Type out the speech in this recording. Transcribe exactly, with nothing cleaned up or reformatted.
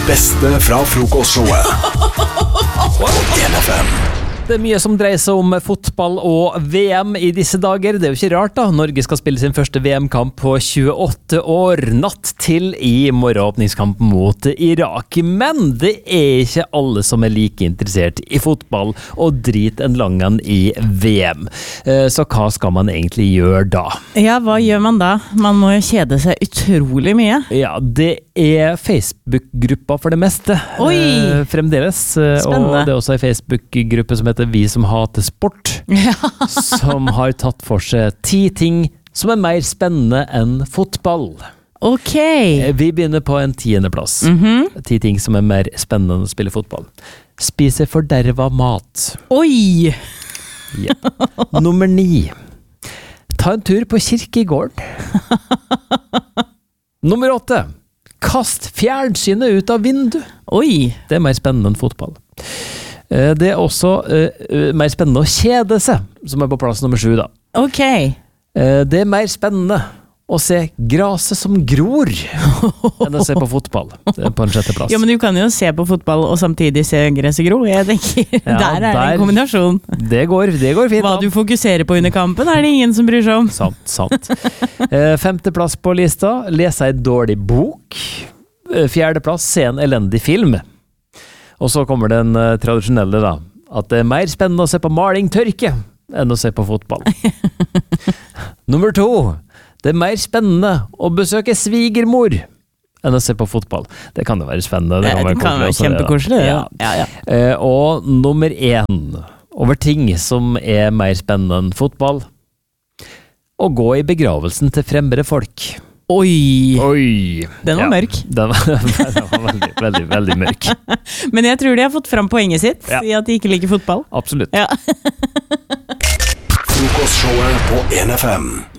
beste fra frokostshowet på en F M. Det er mye som dreier seg om fotball og V M i disse dager. Det er jo ikke rart da. Norge skal spille sin første V M-kamp på tjueåtte år. Natt til i morgenåpningskamp mot Irak. Men det er ikke alle som er like interessert i fotball og drit en langen i V M. Så hva skal man egentlig gjøre da? Ja, hva gjør man da? Man må jo kjede seg utrolig mye. Ja, det er Facebook-gruppa for det meste. Oi! Fremdeles. Spennende. Og det er også en Facebook-gruppe som heter Vi som hater sport, Ja. som har tatt for seg ti ting som er mer spennende enn fotball. Ok. Vi begynner på en tiende plass. Mhm. Ti ting som er mer spennende enn å spille fotball. Spise forderva mat. Oi! Ja. Nummer ni. Ta en tur på kirkegården. Nummer åtte. Kast fjernsynet ut av vinduet. Oi! Det er mer spennende enn fotball. Det er også uh, mer spennende å kjede seg, som er på plass nummer sju da. Ok. Uh, det er mer spennende å se graset som gror enn å se på fotball. Det er på en sjette plass. Ja, men du kan jo se på fotball og samtidig se gresset gro. Jeg tenker, Ja, der er det der- en kombinasjon. Det går, det går fint. Hva da. du fokuserer på under kampen er det ingen som bryr seg om. Sant, sant. Uh, femte plass på lista, lese en dårlig bok. Uh, fjerde plass, se en elendig film. Og så kommer den uh, tradisjonelle da, at det er mer spennende å se på maling tørke enn å se på fotball. Nummer to, det er mer spennende å besøke svigermor enn å se på fotball. Det kan jo være spennende. Det Det kan være, kan være koselig også, kjempekoselig. det da. Ja. Ja, ja. Eh, og nummer én, over ting som er mer spennende enn fotball, å gå i begravelsen til fremmede folk. Oi! Oi! Den var Ja, mørk. Den var, den var veldig, veldig, veldig mørk. Men jeg tror de har fått fram poenget sitt Ja. i at de ikke liker fotball. Absolutt. Ja. Frokostshowet på en F M.